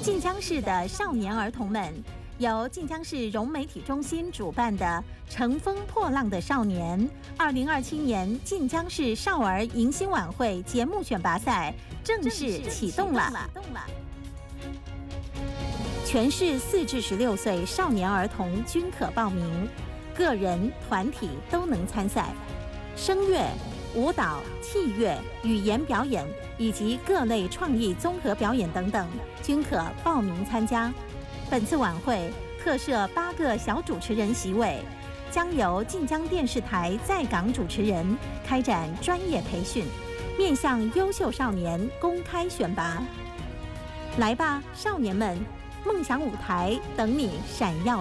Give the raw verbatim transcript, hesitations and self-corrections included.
晋江市的少年儿童们，由晋江市融媒体中心主办的“乘风破浪的少年”二零二七年晋江市少儿迎新晚会节目选拔赛正式启动了。全市四至十六岁少年儿童均可报名，个人、团体都能参赛。声乐、舞蹈、器乐、语言表演以及各类创意综合表演等等，均可报名参加。本次晚会特设八个小主持人席位，将由晋江电视台在港主持人开展专业培训，面向优秀少年公开选拔。来吧，少年们！梦想舞台等你闪耀